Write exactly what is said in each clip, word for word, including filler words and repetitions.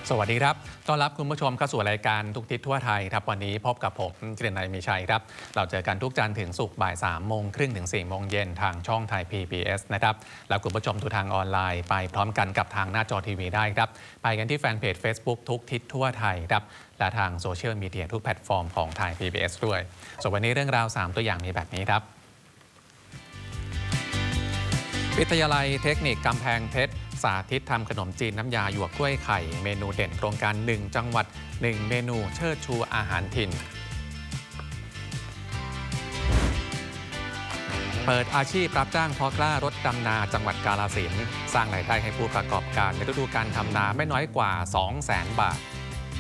สวัสดีครับต้อนรับคุณผู้ชมเข้าสู่รายการทุกทิศทั่วไทยครับวันนี้พบกับผมเจริญนายมีชัยครับเราเจอกันทุกจันทร์ถึงศุกร์บ่ายสามโมงครึ่งถึงสี่โมงเย็นทางช่องไทย พี บี เอส นะครับแล้วคุณผู้ชมดูทางออนไลน์ไปพร้อมกันกับทางหน้าจอทีวีได้ครับไปกันที่แฟนเพจ Facebook ทุกทิศทั่วไทยครับและทางโซเชียลมีเดียทุกแพลตฟอร์มของไทย พี บี เอส ด้วยส่วนวันนี้เรื่องราวสามตัวอย่างมีแบบนี้ครับวิทยาลัยเทคนิคกำแพงเพชรสาธิตทำขนมจีนน้ำยาหยวกกล้วยไข่เมนูเด่นโครงการหนึ่งจังหวัดหนึ่งเมนูเชิดชูอาหารถิ่นเปิดอาชีพรับจ้างเพาะกล้ารถดำนาจังหวัดกาฬสินธุ์สร้างรายได้ให้ผู้ประกอบการในฤดูการทำนาไม่น้อยกว่า สองแสน บาท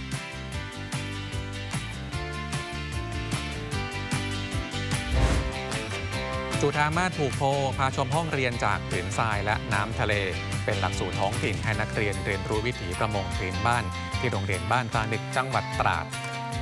จุฬามาศผูกโพพาชมห้องเรียนจากผืนทรายและน้ำทะเลเป็นหลักสูตรท้องถิ่นให้นักเรียนเรียนรู้วิถีประมงพื้นบ้านที่โรงเรียนบ้านตาหนึกจังหวัดตราด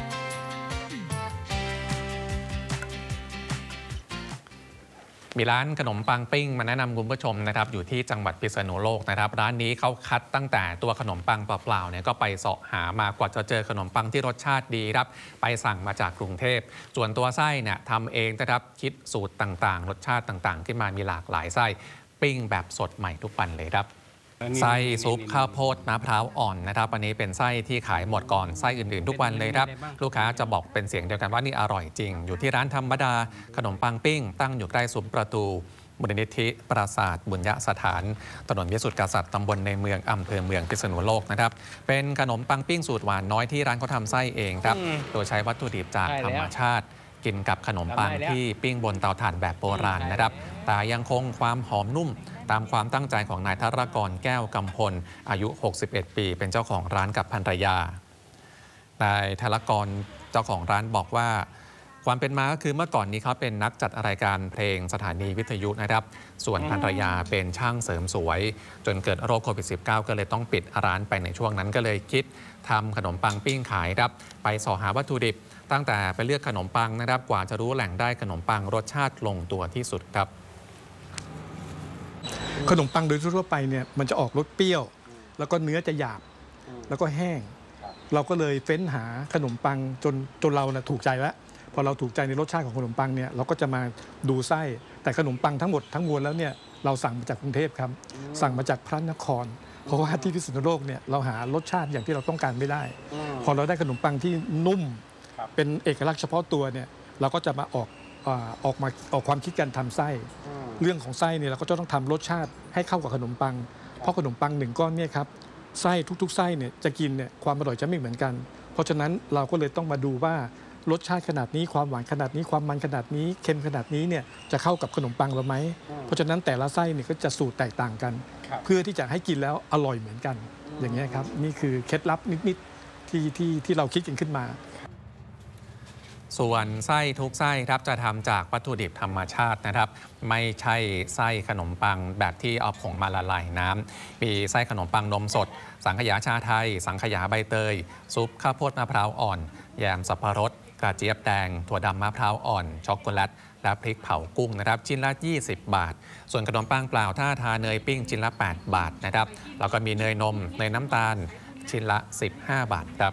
มีร้านขนมปังปิ้งมาแนะนำคุณผู้ชมนะครับอยู่ที่จังหวัดพิษณุโลกนะครับร้านนี้เขาคัดตั้งแต่ตัวขนมปังเปล่าๆเนี่ยก็ไปเสาะหามากว่าจะเจอขนมปังที่รสชาติดีครับไปสั่งมาจากกรุงเทพส่วนตัวไส้เนี่ยทำเองนะครับคิดสูตรต่างๆรสชาติต่างๆขึ้นมามีหลากหลายไส้ปิ้งแบบสดใหม่ทุกวันเลยครับไส้ซุปข้าวโพดมะพร้าวอ่อนนะครับอันนี้เป็นไส้ที่ขายหมดก่อนไส้อื่นๆทุกวันเลยครับลูกค้าจะบอกเป็นเสียงเดียวกันว่านี่อร่อยจริงอยู่ที่ร้านธรรมดาขนมปังปิ้งตั้งอยู่ใกล้ซุ้มประตูมูลนิธิปราสาทบุญยสถานถนนวิสุทธิกษัตริย์ตำบลในเมืองอำเภอเมืองพิษณุโลกนะครับเป็นขนมปังปิ้งสูตรหวานน้อยที่ร้านเขาทำไส้เองครับโดยใช้วัตถุดิบจากธรรมชาติกินกับขนมปังที่ปิ้งบนเตาถ่านแบบโบราณนะครับแต่ยังคงความหอมนุ่มตามความตั้งใจของนายธารกรแก้วกำพลอายุ หกสิบเอ็ด ปีเป็นเจ้าของร้านกับภรรยานายธารกรเจ้าของร้านบอกว่าความเป็นมาก็คือเมื่อก่อนนี้เขาเป็นนักจัดรายการเพลงสถานีวิทยุนะครับส่วนภรรยาเป็นช่างเสริมสวยจนเกิดโรคโควิด สิบเก้า ก็เลยต้องปิดร้านไปในช่วงนั้นก็เลยคิดทำขนมปังปิ้งขายครับไปสอหาวัตถุดิบตั้งแต่ไปเลือกขนมปังนะครับกว่าจะรู้แหล่งได้ขนมปังรสชาติลงตัวที่สุดครับขนมปังโดยทั่วไปเนี่ยมันจะออกรสเปรี้ยวแล้วก็เนื้อจะหยาบแล้วก็แห้งเราก็เลยเฟ้นหาขนมปังจนจนเรานะถูกใจแล้วพอเราถูกใจในรสชาติของขนมปังเนี่ยเราก็จะมาดูไส้แต่ขนมปังทั้งหมดทั้งมวลแล้วเนี่ยเราสั่งมาจากกรุงเทพครับสั่งมาจากพระนครเพราะว่าที่พิษณุโลกเนี่ยเราหารสชาติอย่างที่เราต้องการไม่ได้พอเราได้ขนมปังที่นุ่มเป็นเอกลักษณ์เฉพาะตัวเนี่ยเราก็จะมาออกออกมาออกความคิดการทำไส้เรื่องของไส้เนี่ยเราก็จะต้องทำรสชาติให้เข้ากับขนมปังเพราะขนมปังหนึ่งก้อนเนี่ยครับไส้ทุกๆไส้เนี่ยจะกินเนี่ยความอร่อยจะไม่เหมือนกันเพราะฉะนั้นเราก็เลยต้องมาดูว่ารสชาติขนาดนี้ความหวานขนาดนี้ความมันขนาดนี้เค็มขนาดนี้เนี่ยจะเข้ากับขนมปังเราไหมเพราะฉะนั้นแต่ละไส้เนี่ยก็จะสูตรแตกต่างกันเพื่อที่จะให้กินแล้วอร่อยเหมือนกันอย่างนี้ครับนี่คือเคล็ดลับนิดๆที่ที่ที่เราคิดกันขึ้นมาส่วนไส้ทุกไส้ครับจะทำจากวัตถุดิบธรรมชาตินะครับไม่ใช่ไส้ขนมปังแบบที่เอาผงมาละลายน้ำมีไส้ขนมปังนมสดสังขยาชาไทยสังขยาใบเตยซุปข้าวโพดมะพร้าวอ่อนแยมสับปะรดกระเจี๊ยบแดงถั่วดำมะพร้าวอ่อนช็อกโกแลตและพริกเผากุ้งนะครับชิ้นละยี่สิบบาทส่วนขนมปังเปล่าถ้าทาเนยปิ้งชิ้นละแปดบาทนะครับแล้วก็มีเนยนมเนยน้ำตาลชิ้นละสิบห้าบาทครับ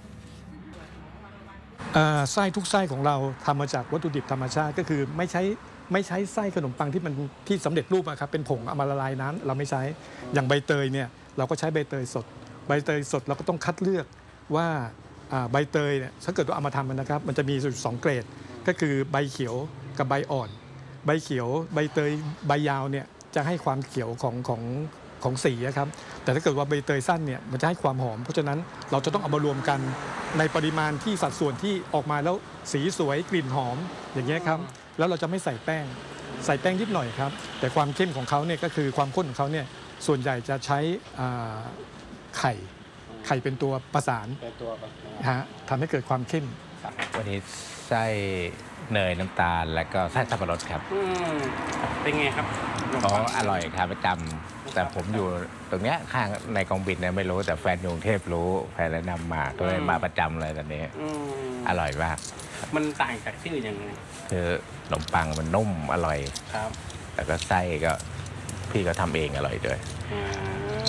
ไส้ทุกไส้ของเราทำมาจากวัตถุดิบธรรมชาติก็คือไม่ใช้ไม่ใช้ไส้ขนมปังที่มันที่สำเร็จรูปครับเป็นผงเอามาละลายน้ำเราไม่ใช้อย่างใบเตยเนี่ยเราก็ใช้ใบเตยสดใบเตยสดเราก็ต้องคัดเลือกว่าใบเตยเนี่ยถ้าเกิดว่าเอามาทำมันนะครับมันจะมีสองเกรดก็คือใบเขียวกับใบอ่อนใบเขียวใบเตยใบยาวเนี่ยจะให้ความเขียวของของของสีครับแต่ถ้าเกิดว่าใบเตยสั้นเนี่ยมันจะให้ความหอมเพราะฉะนั้นเราจะต้องเอามารวมกันในปริมาณที่สัดส่วนที่ออกมาแล้วสีสวยกลิ่นหอมอย่างเงี้ยครับแล้วเราจะไม่ใส่แป้งใส่แป้งนิดหน่อยครับแต่ความเข้มของเขาเนี่ยก็คือความข้นของเขาเนี่ยส่วนใหญ่จะใช้ไข่ไข่เป็นตัวประสานฮะทำให้เกิดความเข้มวันนี้ไส้เนยน้ำตาลและก็ไส้สับปะรดครับเป็นไงครับอ๋ออร่อยครับประจำแต่ผมอยู่ตรงเนี้ยข้างในกองบินเนี่ยไม่รู้แต่แฟนอยู่กรุงเทพรู้แฟนแนะนำมาก็เลยมาประจำเลยตอนนี้อร่อยมากมันต่างจากที่อื่นยังไงคือขนมปังมันนุ่มอร่อยครับแต่ก็ไส้ก็พี่ก็ทำเองอร่อยด้วย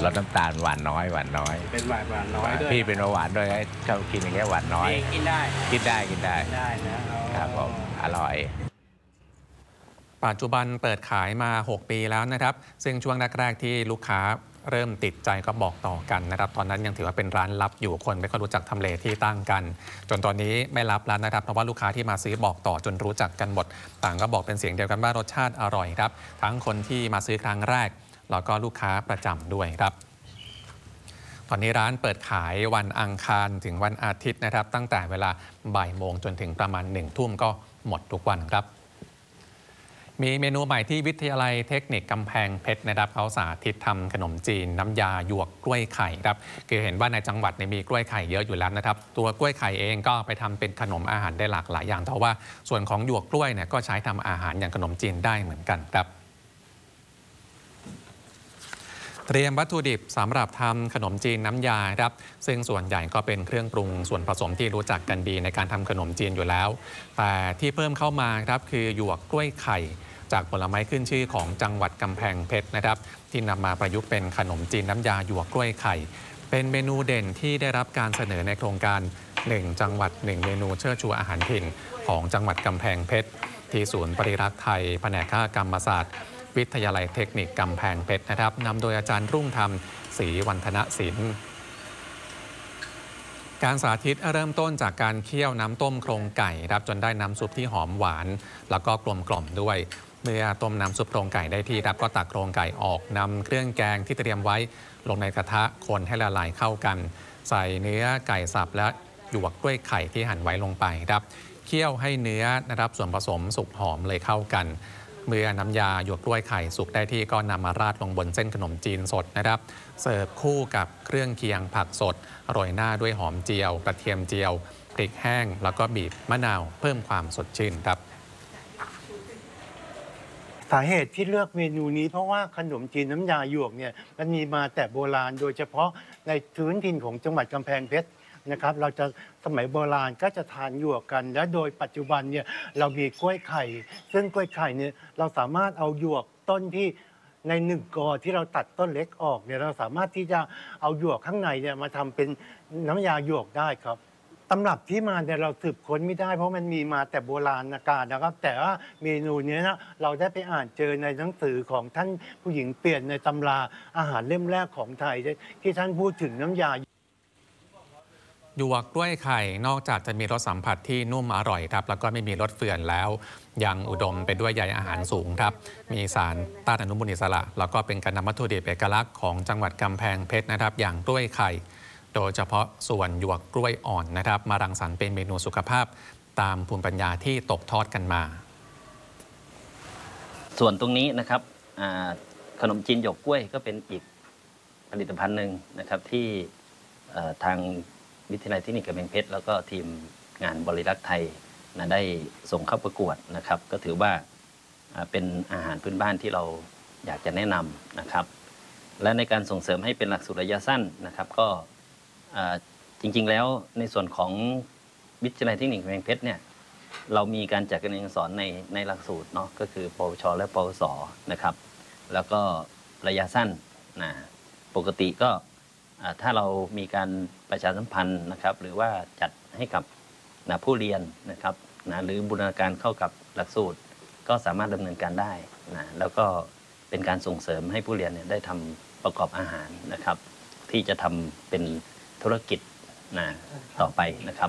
ลดน้ำตาลหวานน้อยหวานน้อยเป็นหวานหวานน้อยด้วยพี่เป็นเบาหวานด้วยชอบกินอย่างเงี้ยหวานน้อยเองกินได้กินได้กินได้ได้นะอ๋อครับผมอร่อยปัจจุบันเปิดขายมา หก ปีแล้วนะครับ ซึ่งช่วงแรกๆที่ลูกค้าเริ่มติดใจก็บอกต่อกันนะครับ ตอนนั้นยังถือว่าเป็นร้านลับอยู่คนไม่ค่อยรู้จักทำเลที่ตั้งกัน จนตอนนี้ไม่ลับแล้วนะครับเพราะว่าลูกค้าที่มาซื้อบอกต่อจนรู้จักกันหมด ต่างก็บอกเป็นเสียงเดียวกันว่ารสชาติอร่อยครับ ทั้งคนที่มาซื้อครั้งแรกแล้วก็ลูกค้าประจำด้วยครับ ตอนนี้ร้านเปิดขายวันอังคารถึงวันอาทิตย์นะครับ ตั้งแต่เวลาบ่ายโมงจนถึงประมาณหนึ่งทุ่มก็หมดทุกวันครับ มีเมนูใหม่ที่วิทยาลัยเทคนิคกำแพงเพชรนะครับเขาสาธิตทำขนมจีนน้ำยาหยวกกล้วยไข่ครับคือเห็นว่าในจังหวัดมีกล้วยไข่เยอะอยู่แล้วนะครับตัวกล้วยไข่เองก็ไปทำเป็นขนมอาหารได้หลากหลายอย่างแต่ว่าส่วนของหยวกกล้วยเนี่ยก็ใช้ทำอาหารอย่างขนมจีนได้เหมือนกันครับเตรียมวัตถุดิบสำหรับทำขนมจีนน้ำยาครับซึ่งส่วนใหญ่ก็เป็นเครื่องปรุงส่วนผสมที่รู้จักกันดีในการทำขนมจีนอยู่แล้วแต่ที่เพิ่มเข้ามาครับคือหยวกกล้วยไข่จากผลไม้ขึ้นชื่อของจังหวัดกำแพงเพชรนะครับที่นำมาประยุกต์เป็นขนมจีนน้ำยาหยวกกล้วยไข่เป็นเมนูเด่นที่ได้รับการเสนอในโครงการหนึ่งจังหวัดหนึ่งเมนูเชิดชูอาหารถิ่นของจังหวัดกำแพงเพชรที่ศูนย์ปริรักษ์ไทยแผนกคกรรมศาสตร์วิทยาลัยเทคนิคกำแพงเพชรนะครับนำโดยอาจารย์รุ่งธรรมศรีวันธนศิลป์การสาธิตเริ่มต้นจากการเคี่ยวน้ำต้มโครงไก่ครับจนได้น้ำซุปที่หอมหวานแล้วก็กลมกล่อมด้วยเมื่อต้มน้ำซุปโครงไก่ได้ที่ครับก็ตักโครงไก่ออกนำเครื่องแกงที่เตรียมไว้ลงในกระทะคนให้ละลายเข้ากันใส่เนื้อไก่สับและหยวกกล้วยไข่ที่หั่นไว้ลงไปครับเคี่ยวให้เนื้อนะครับส่วนผสมสุกหอมเลยเข้ากันเมื่อน้ำยาหยวกกล้วยไข่สุกได้ที่ก็นำมาราดลงบนเส้นขนมจีนสดนะครับเสิร์ฟคู่กับเครื่องเคียงผักสดโรยหน้าด้วยหอมเจียวกระเทียมเจียวพริกแห้งแล้วก็บีบมะนาวเพิ่มความสดชื่นครับสาเหตุที่เลือกเมนูนี้เพราะว่าขนมจีนน้ำยาหยวกเนี่ยมันมีมาแต่โบราณโดยเฉพาะในพื้นถิ่นของจังหวัดกำแพงเพชรนะครับเราจะสมัยโบราณก็จะทานหยวกกันและโดยปัจจุบันเนี่ยเรามีกล้วยไข่ซึ่งกล้วยไข่เนี่ยเราสามารถเอาหยวกต้นที่ในหนึ่งกอที่เราตัดต้นเล็กออกเนี่ยเราสามารถที่จะเอาหยวกข้างในเนี่ยมาทำเป็นน้ำยาหยวกได้ครับตำรับที่มาเนี่ยเราสืบค้นไม่ได้เพราะมันมีมาแต่โบราณกาลนะครับแต่ว่าเมนูนี้นะเราได้ไปอ่านเจอในหนังสือของท่านผู้หญิงเปลี่ยนในตำราอาหารเล่มแรกของไทยที่ท่านพูดถึงน้ำยาหยวกกล้วยไข่นอกจากจะมีรสสัมผัสที่นุ่มอร่อยครับแล้วก็ไม่มีรสเฟื่อนแล้วยังอุดมไปด้วยใยอาหารสูงครับมีสารต้านอนุมูลอิสระแล้วก็เป็นการนำวัตถุดิบเอกลักษณ์ของจังหวัดกำแพงเพชรนะครับอย่างกล้วยไข่โดยเฉพาะส่วนหยวกกล้วยอ่อนนะครับมารังสรรค์เป็นเมนูสุขภาพตามภูมิปัญญาที่ตกทอดกันมาส่วนตรงนี้นะครับขนมจีนหยวกกล้วยก็เป็นอีกผลิตภัณฑ์หนึ่งนะครับที่ทางวิทยาลัยเทคนิคกำแพงเพชรแล้วก็ทีมงานบริรักษ์ไทยนะได้ส่งเข้าประกวดนะครับก็ถือว่าเป็นอาหารพื้นบ้านที่เราอยากจะแนะนำนะครับและในการส่งเสริมให้เป็นหลักสูตรระยะสั้นนะครับก็จริงๆแล้วในส่วนของวิทยาลัยเทคนิคกำแพงเพชรเนี่ยเรามีการจัดการเรียนการสอนในในหลักสูตรเนาะก็คือปวชและปวสนะครับแล้วก็ระยะสั้นนะปกติก็ถ้าเรามีการประชาสัมพันธ์นะครับหรือว่าจัดให้กับนะผู้เรียนนะครับนะหรือบูรณาการเข้ากับหลักสูตรก็สามารถดำเนินการได้นะแล้วก็เป็นการส่งเสริมให้ผู้เรียนเนี่ยได้ทำประกอบอาหารนะครับที่จะทำเป็นธุรกิจนะต่อไปนะครับ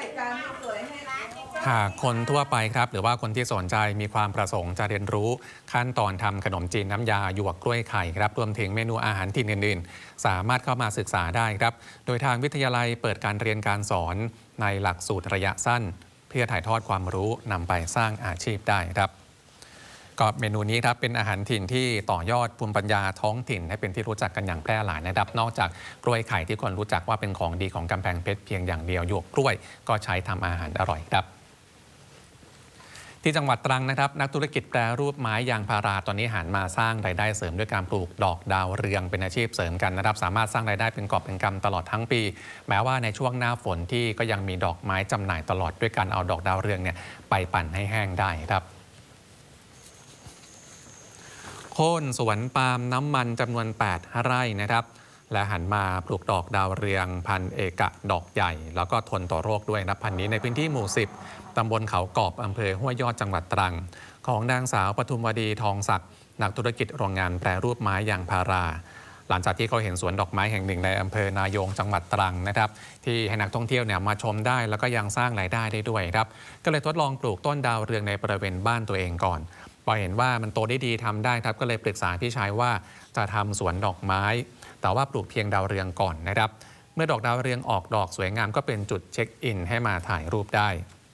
หากคนทั่วไปครับหรือว่าคนที่สนใจมีความประสงค์จะเรียนรู้ขั้นตอนทำขนมจีนน้ำยาหยวกกล้วยไข่ครับรวมถึงเมนูอาหารถิ่นอื่นๆสามารถเข้ามาศึกษาได้ครับโดยทางวิทยาลัยเปิดการเรียนการสอนในหลักสูตรระยะสั้นเพื่อถ่ายทอดความรู้นำไปสร้างอาชีพได้ครับก็เมนูนี้ครับเป็นอาหารถิ่นที่ต่อยอดภูมิปัญญาท้องถิ่นให้เป็นที่รู้จักกันอย่างแพร่หลายนะครับนอกจากกล้วยไข่ที่คนรู้จักว่าเป็นของดีของกำแพงเพชรเพียงอย่างเดียวหยวกกล้วยก็ใช้ทำอาหารอร่อยครับที่จังหวัดตรังนะครับนักธุรกิจแปรรูปไม้ยางพาราตอนนี้หันมาสร้างรายได้เสริมด้วยการปลูกดอกดาวเรืองเป็นอาชีพเสริมกันนะครับสามารถสร้างรายได้เป็นกอบเป็นกำตลอดทั้งปีแม้ว่าในช่วงหน้าฝนที่ก็ยังมีดอกไม้จำหน่ายตลอดด้วยการเอาดอกดาวเรืองเนี่ยไปปั่นให้แห้งได้ครับค่นสวนปาล์มน้ำมันจำนวนแปดไร่นะครับและหันมาปลูกดอกดาวเรืองพันเอกะดอกใหญ่แล้วก็ทนต่อโรคด้วยนะพันธุ์นี้ในพื้นที่หมู่สิบตำบลเขากอบอำเภอห้วยยอดจังหวัดตรังของนางสาวปทุมวดีทองศักดิ์นักธุรกิจโรงงานแปรรูปไม้ยางพาราหลังจากที่เขาเห็นสวนดอกไม้แห่งหนึ่งในอำเภอนายงจังหวัดตรังนะครับที่ให้นักท่องเที่ยวเนี่ยมาชมได้แล้วก็ยังสร้างรายได้ได้ด้วยครับก็เลยทดลองปลูกต้นดาวเรืองในบริเวณบ้านตัวเองก่อนพอเห็นว่ามันโตได้ดีทำได้ครับก็เลยปรึกษาพี่ชายว่าจะทำสวนดอกไม้แต่ว่าปลูกเพียงดาวเรืองก่อนนะครับเมื่อดอกดาวเรืองออกดอกสวยงามก็เป็นจุดเช็คอินให้มาถ่ายรูปได้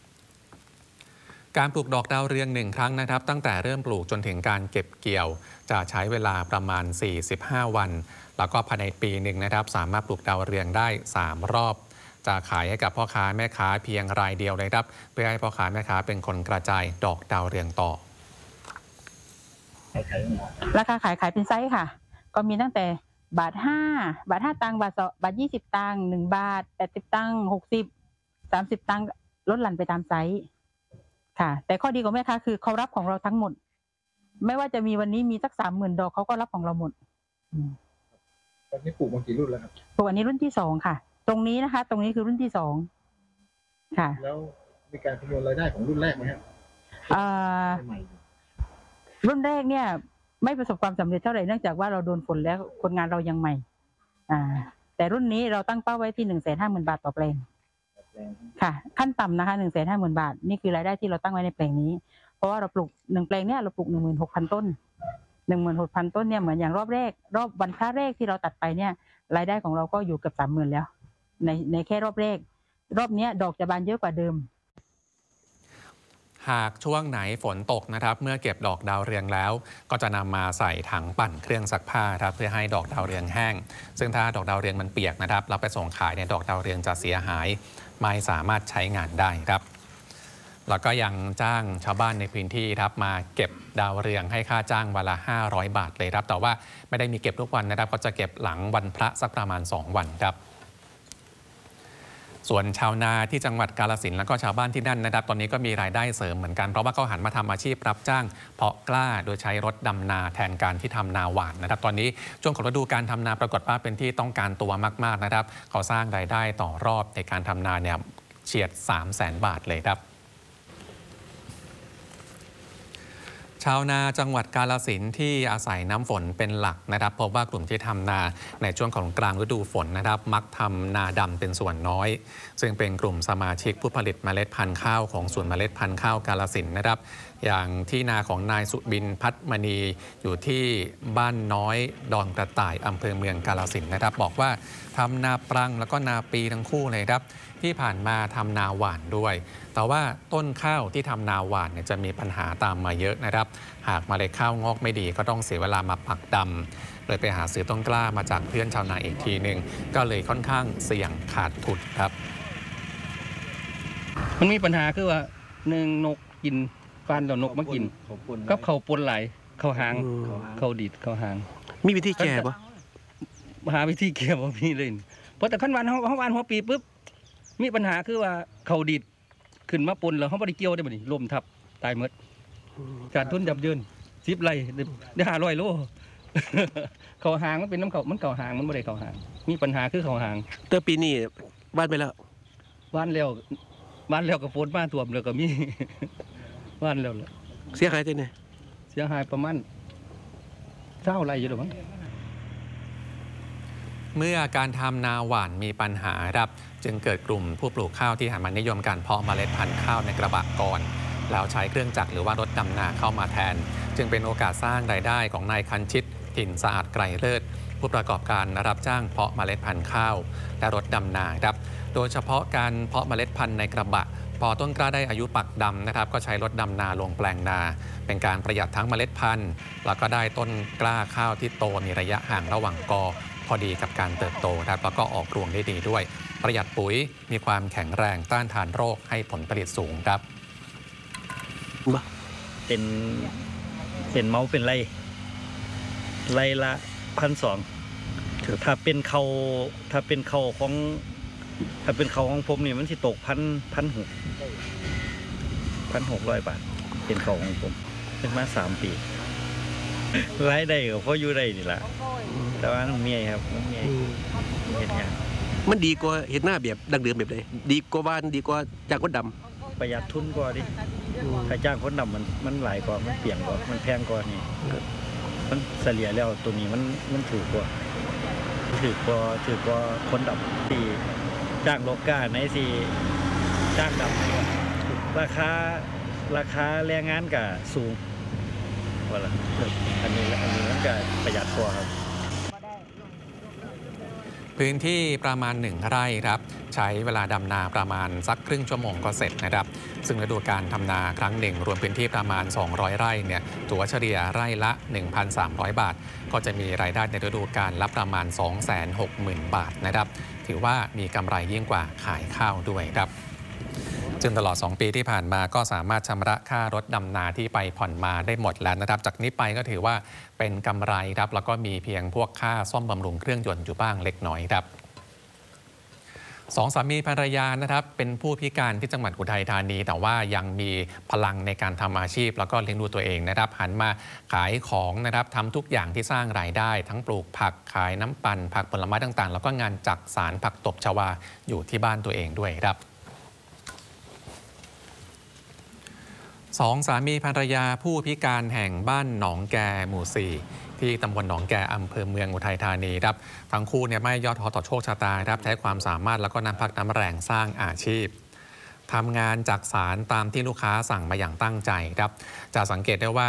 การปลูกดอกดาวเรืองหนึ่งครั้งนะครับตั้งแต่เริ่มปลูกจนถึงการเก็บเกี่ยวจะใช้เวลาประมาณสี่สิบห้าวันแล้วก็ภายในปีหนึ่งนะครับสามารถปลูกดาวเรืองได้สามรอบจะขายให้กับพ่อค้าแม่ค้าเพียงรายเดียวเลยครับเพื่อให้พ่อค้าแม่ค้าเป็นคนกระจายดอกดาวเรืองต่อราคาขายขายเป็นไซส์ค่ะก็มีตั้งแต่บาทห้าบาทห้าตังค์บาทสองบาทยี่สิบตังค์หนึ่งบาทแปดสิบตังค์หกสิบสามสิบตังค์ลดหลั่นไปตามไซส์ค่ะแต่ข้อดีของแม่ค้าคือเขารับของเราทั้งหมดไม่ว่าจะมีวันนี้มีสักสามหมื่นดอกเขาก็รับของเราหมดตอนนี้ปลูกมากี่รุ่นแล้วครับปลูกอันนี้รุ่นที่สองค่ะตรงนี้นะคะตรงนี้คือรุ่นที่สองค่ะแล้วมีการคำนวณรายได้ของรุ่นแรกไหมครับรุ่นแรกเนี่ยไม่ประสบความสำเร็จเท่าไหร่เนื่องจากว่าเราโดนฝนแล้วคนงานเรายังใหม่อ่าแต่รุ่นนี้เราตั้งเป้าไว้ที่หนึ่งแสนห้าหมื่นบาทต่อแปลงค่ะขั้นต่ำนะคะหนึ่งแสนห้าหมื่นบาทนี่คือรายได้ที่เราตั้งไว้ในแปลงนี้เพราะว่าเราปลูกหนึ่งแปลงเนี่ยเราปลูกหนึ่งหมื่นหกพันต้นหนึ่งหมื่นหกพันต้นเนี่ยเหมือนอย่างรอบแรกรอบวันพระแรกที่เราตัดไปเนี่ยรายได้ของเราก็อยู่เกือบสามหมื่นแล้วในในแค่รอบแรกรอบนี้ดอกจะบานเยอะกว่าเดิมหากช่วงไหนฝนตกนะครับเมื่อเก็บดอกดาวเรืองแล้วก็จะนำมาใส่ถังปั่นเครื่องซักผ้าครับเพื่อให้ดอกดาวเรืองแห้งซึ่งถ้าดอกดาวเรืองมันเปียกนะครับเราไปส่งขายเนี่ยดอกดาวเรืองจะเสียหายไม่สามารถใช้งานได้ครับแล้วก็ยังจ้างชาวบ้านในพื้นที่ครับมาเก็บดาวเรืองให้ค่าจ้างวันละห้าร้อยบาทเลยครับแต่ว่าไม่ได้มีเก็บทุกวันนะครับก็จะเก็บหลังวันพระสักประมาณสองวันครับส่วนชาวนาที่จังหวัดกาฬสินธุ์และก็ชาวบ้านที่นั่นนะครับตอนนี้ก็มีรายได้เสริมเหมือนกันเพราะว่าเขาหันมาทำอาชีพรับจ้างเพาะกล้าโดยใช้รถดำนาแทนการที่ทำนาหวานนะครับตอนนี้ช่วงของฤดูการทำนาปรากฏว่าเป็นที่ต้องการตัวมากๆนะครับเขาสร้างรายได้ต่อรอบในการทำนาเนี่ยเฉียด สามแสนบาทเลยครับชาวนาจังหวัดกาฬสินธุ์ที่อาศัยน้ำฝนเป็นหลักนะครับพบว่ากลุ่มที่ทำนาในช่วงของกลางฤดูฝนนะครับมักทำนาดำเป็นส่วนน้อยซึ่งเป็นกลุ่มสมาชิกผู้ผลิตเมล็ดพันธุ์ข้าวของศูนย์เมล็ดพันธุ์ข้าวกาฬสินธุ์นะครับอย่างที่นาของนายสุบินพัฒมณีอยู่ที่บ้านน้อยดอนกระต่ายอำเภอเมืองกาฬสินธุ์นะครับบอกว่าทำนาปรังแล้วก็นาปีทั้งคู่เลยครับที่ผ่านมาทำนาหว่านด้วยแต่ว่าต้นข้าวที่ทำนาหว่านเนี่ยจะมีปัญหาตามมาเยอะนะครับหากเมล็ดข้าวงอกไม่ดีก็ต้องเสียเวลามาปักดำเลยไปหาซื้อต้นกล้ามาจากเพื่อนชาวนาอีกทีหนึ่งก็เลยค่อนข้างเสี่ยงขาดทุนครับมันมีปัญหาคือว่าหนึ่งนกกินฟันแล้วนกมากินกับเขาปนไหลเขาหางเขาดีดเขาหางมีวิธีแก้ปะหาวิธีแก้บ่มีเลยเพราะแต่ขั้นวันเขาเขาวันหัวปีปุ๊บมีปัญหาคือว่าเขาดีดขึ้นมาปนแล้วเขาไม่ได้เกี่ยวได้บ่นี่ลมทับตายหมดขาดทุนยับเยินสิบไร่ได้ห้าร้อยโลเขาหางมันเป็นน้ำเขามันเก่าหางมันไม่ได้เขาหางมีปัญหาคือเขาหางเตอร์ปีนี้วานไปแล้ววานแล้ววานแล้วกับฝนมาท่วมแล้วก็มีวานแล้วเสียหายเท่าไหร่เสียหายประมาณเท่าไรอยู่หรือมั้งเมื่อการทำนาหว่านมีปัญหาครับจึงเกิดกลุ่มผู้ปลูกข้าวที่หันมานิยมการเพาะเมล็ดพันธุ์ข้าวในกระบะก่อนแล้วใช้เครื่องจักรหรือว่ารถดำนาเข้ามาแทนจึงเป็นโอกาสสร้างรายได้ของนายคันชิตถิ่นสะอาดไกรเลิศผู้ประกอบการรับจ้างเพาะเมล็ดพันธุ์ข้าวและรถดำนาครับโดยเฉพาะการเพาะเมล็ดพันธุ์ในกระบะพอต้นกล้าได้อายุปักดำนะครับก็ใช้รถดำนาลงแปลงนาเป็นการประหยัดทั้งเมล็ดพันธุ์แล้วก็ได้ต้นกล้าข้าวที่โตมีระยะห่างระหว่างกอพอดีกับการเติบโตครับแล้วก็ออกรวงได้ดีด้วยประหยัดปุ๋ยมีความแข็งแรงต้านทานโรคให้ผลผลิตสูงครับเป็นเป็นเมาเป็นไรไรละพันสองถ้าเป็นเขาถ้าเป็นเขาของถ้าเป็นเขาของผมนี่มันสิตกพันพันหกพันหกร้อยบาทเป็นเขาของผมเป็นมาสามปีรายได้ก็พออยู่ได้นี่ล่ะแต่ว่าน้องเมียครับน้องเมียเฮ็ดหยังมันดีกว่าเห็ดหน้าแบบดังเดิมแบบใดดีกว่าบ้านดีกว่าจากคนดประหยัดทุนกว่าดิค่าจ้างคนดำมันมันหลายกว่ามันเปลี่ยนกว่ามันแพงกว่านี่มันเฉลี่ยแล้วตัวนี้มันมันถูกกว่าถูกกว่าถูกกว่าคนดำที่จ้างโลกาในสิจ้างดำราคาราคาแรงงานก็สูงว่าล่ะอันนี้อันนี้มันก็ประหยัดกว่าครับพื้นที่ประมาณหนึ่งไร่ครับใช้เวลาดำนาประมาณสักครึ่งชั่วโมงก็เสร็จนะครับซึ่งฤดูการทำนาครั้งหนึ่งรวมพื้นที่ประมาณสองร้อยไร่เนี่ยถัวเฉลี่ยไร่ละ หนึ่งพันสามร้อย บาทก็จะมีรายได้ในฤดูกาลละประมาณ สองแสนหกหมื่น บาทนะครับถือว่ามีกำไรยิ่งกว่าขายข้าวด้วยครับจนตลอดสองปีที่ผ่านมาก็สามารถชำระค่ารถดำนาที่ไปผ่อนมาได้หมดแล้วนะครับจากนี้ไปก็ถือว่าเป็นกำไรครับแล้วก็มีเพียงพวกค่าซ่อมบำรุงเครื่องยนต์อยู่บ้างเล็กน้อยครับสองสามีภรรยานะครับเป็นผู้พิการที่จังหวัดอุทัยธานีแต่ว่ายังมีพลังในการทำอาชีพแล้วก็เลี้ยงดูตัวเองนะครับหันมาขายของนะครับทำทุกอย่างที่สร้างรายได้ทั้งปลูกผักขายน้ำปั่นผักผลไม้ต่างๆแล้วก็งานจักสานผักตบชวาอยู่ที่บ้านตัวเองด้วยครับสองสามีภรรยาผู้พิการแห่งบ้านหนองแกหมู่สี่ที่ตำบลหนองแกอำเภอเมืองอุทัยธานีครับทั้งคู่เนี่ยไม่ย่อท้อต่อโชคชะตาครับใช้ความสามารถแล้วก็น้ำพักน้ำแรงสร้างอาชีพทำงานจักสานตามที่ลูกค้าสั่งมาอย่างตั้งใจครับจะสังเกตได้ว่า